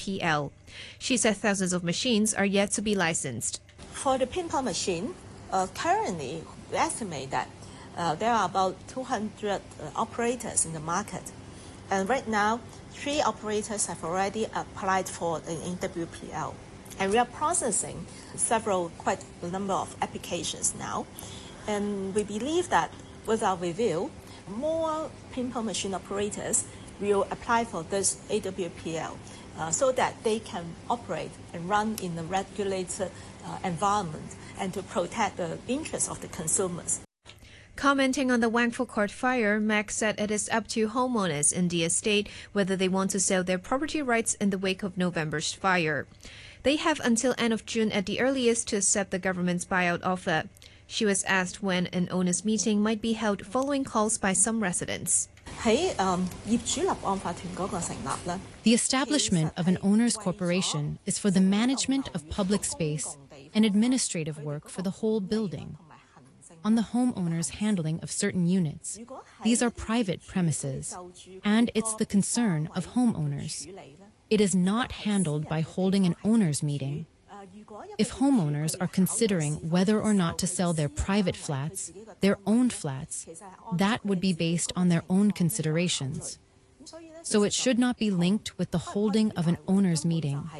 AWPL. She said thousands of machines are yet to be licensed. For the pinball machine, currently we estimate that there are about 200 operators in the market. And right now, 3 operators have already applied for an AWPL. And we are processing quite a number of applications now. And we believe that with our review, more pinball machine operators will apply for this AWPL so that they can operate and run in a regulated environment and to protect the interests of the consumers. Commenting on the Wangfu Court fire, Mac said it is up to homeowners in the estate whether they want to sell their property rights in the wake of November's fire. They have until end of June at the earliest to accept the government's buyout offer. She was asked when an owners' meeting might be held following calls by some residents. The establishment of an owners' corporation is for the management of public space and administrative work for the whole building. On the homeowners' handling of certain units. These are private premises, and it's the concern of homeowners. It is not handled by holding an owners' meeting. If homeowners are considering whether or not to sell their private flats, their owned flats, that would be based on their own considerations. So it should not be linked with the holding of an owners' meeting.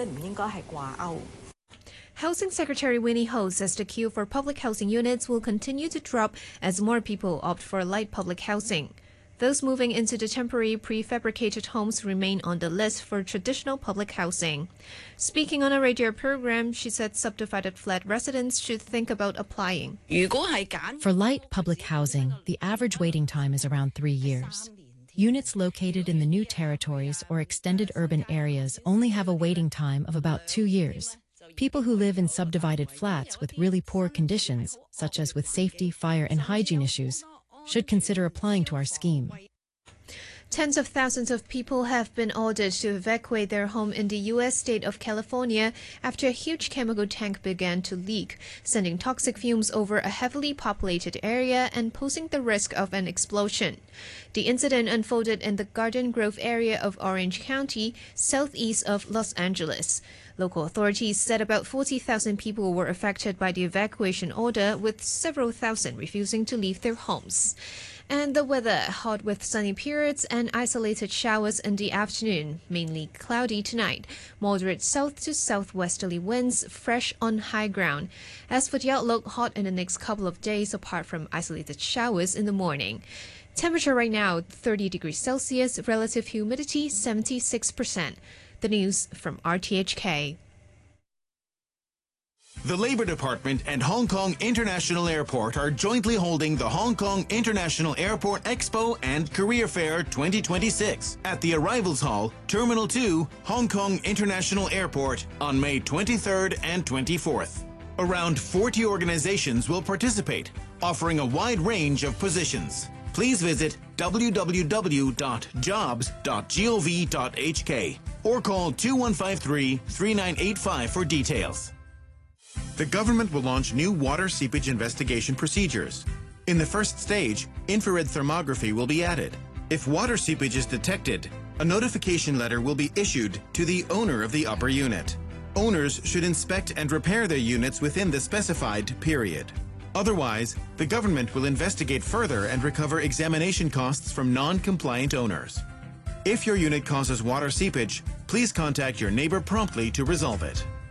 Housing Secretary Winnie Ho says the queue for public housing units will continue to drop as more people opt for light public housing. Those moving into the temporary prefabricated homes remain on the list for traditional public housing. Speaking on a radio program, she said subdivided flat residents should think about applying. For light public housing, the average waiting time is around 3 years. Units located in the new territories or extended urban areas only have a waiting time of about 2 years. People who live in subdivided flats with really poor conditions, such as with safety, fire, and hygiene issues, should consider applying to our scheme. Tens of thousands of people have been ordered to evacuate their home in the U.S. state of California after a huge chemical tank began to leak, sending toxic fumes over a heavily populated area and posing the risk of an explosion. The incident unfolded in the Garden Grove area of Orange County, southeast of Los Angeles. Local authorities said about 40,000 people were affected by the evacuation order, with several thousand refusing to leave their homes. And the weather, hot with sunny periods and isolated showers in the afternoon, mainly cloudy tonight. Moderate south to southwesterly winds, fresh on high ground. As for the outlook, hot in the next couple of days apart from isolated showers in the morning. Temperature right now, 30 degrees Celsius, relative humidity 76%. The news from RTHK. The Labour Department and Hong Kong International Airport are jointly holding the Hong Kong International Airport Expo and Career Fair 2026 at the Arrivals Hall, Terminal 2, Hong Kong International Airport on May 23rd and 24th. Around 40 organizations will participate, offering a wide range of positions. Please visit www.jobs.gov.hk or call 2153-3985 for details. The government will launch new water seepage investigation procedures. In the first stage, infrared thermography will be added. If water seepage is detected, a notification letter will be issued to the owner of the upper unit. Owners should inspect and repair their units within the specified period. Otherwise, the government will investigate further and recover examination costs from non-compliant owners. If your unit causes water seepage, please contact your neighbor promptly to resolve it.